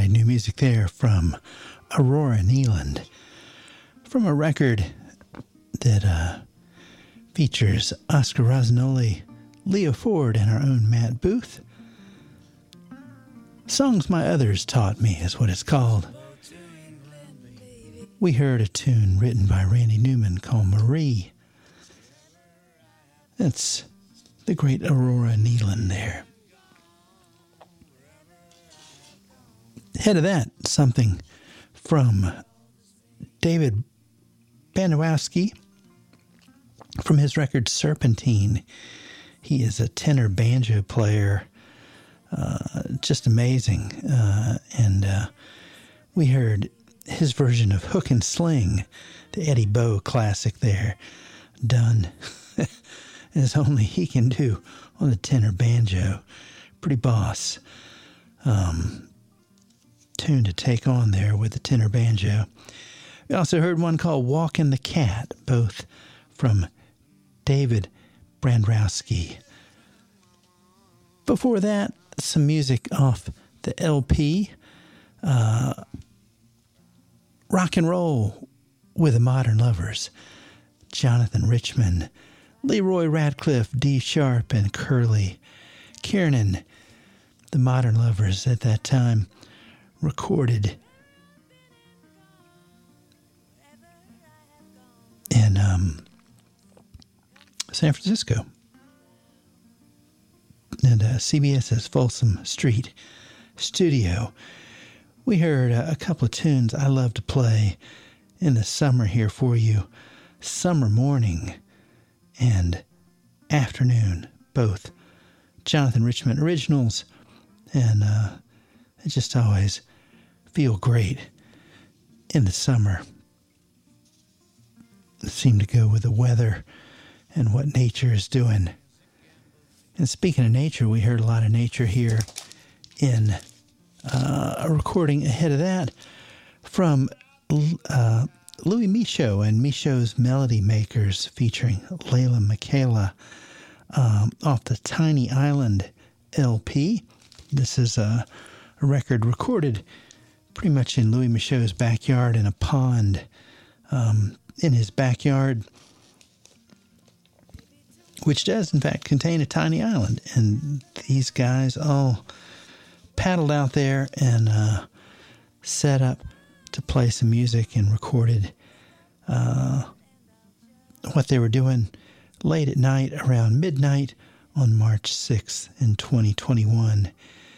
Great new music there from Aurora Neeland, from a record that features Oscar Rosanoli, Leo Ford, and our own Matt Booth. Songs My Others Taught Me is what it's called. We heard a tune written by Randy Newman called Marie. That's the great Aurora Neeland there. Ahead of that, something from David Bandowski from his record Serpentine. He is a tenor banjo player, just amazing. And we heard his version of Hook and Sling, the Eddie Bow classic there, done as only he can do on the tenor banjo. Pretty boss. Tune to take on there with the tenor banjo. We also heard one called Walkin' the Cat, both from David Bandowski. Before that, some music off the LP, Rock and Roll with the Modern Lovers, Jonathan Richman, Leroy Radcliffe, D Sharp, and Curly Kiernan. The Modern Lovers at that time recorded in San Francisco and CBS's Folsom Street studio. We heard a couple of tunes I love to play in the summer here for you. Summer Morning and Afternoon, both Jonathan Richman originals, and it just always feel great in the summer. It seemed to go with the weather and what nature is doing. And speaking of nature, we heard a lot of nature here in a recording ahead of that from Louis Michaud and Michaud's Melody Makers featuring Layla Michaela off the Tiny Island LP. This is a record recorded pretty much in Louis Michaud's backyard in a pond in his backyard, which does in fact contain a tiny island. And these guys all paddled out there and set up to play some music and recorded what they were doing late at night, around midnight on March 6th in 2021.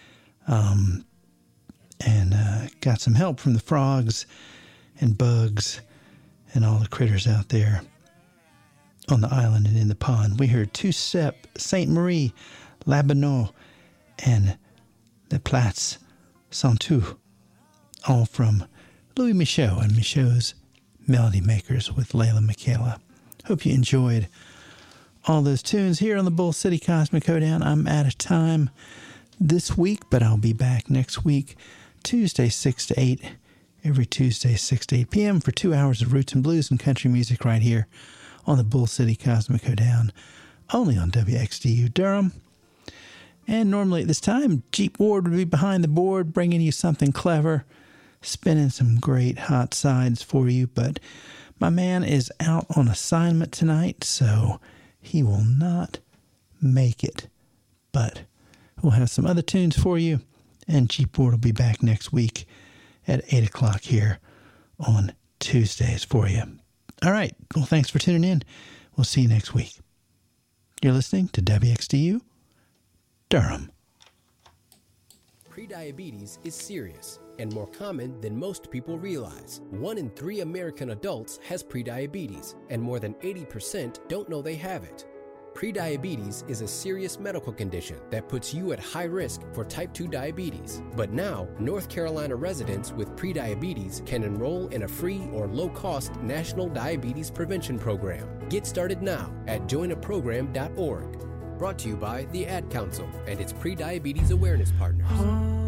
And got some help from the frogs and bugs and all the critters out there on the island and in the pond. We heard Two Step, Sainte Marie, La Bonneau, and Les Plats Sont Tout, all from Louis Michaud and Michaud's Melody Makers with Layla Michaela. Hope you enjoyed all those tunes here on the Bull City Cosmic Hoedown. I'm out of time this week, but I'll be back next week, Tuesday 6 to 8, every Tuesday 6 to 8 p.m. for 2 hours of roots and blues and country music right here on the Bull City Cosmic Hoedown, only on WXDU Durham. And normally at this time, Jeep Ward would be behind the board bringing you something clever, spinning some great hot sides for you, but my man is out on assignment tonight, so he will not make it. But we'll have some other tunes for you, and Jeep Ward will be back next week at 8 o'clock here on Tuesdays for you. All right. Well, thanks for tuning in. We'll see you next week. You're listening to WXDU Durham. Prediabetes is serious and more common than most people realize. 1 in 3 American adults has prediabetes, and more than 80% don't know they have it. Prediabetes is a serious medical condition that puts you at high risk for type 2 diabetes. But now, North Carolina residents with prediabetes can enroll in a free or low-cost national diabetes prevention program. Get started now at joinaprogram.org. Brought to you by the Ad Council and its Prediabetes Awareness Partners.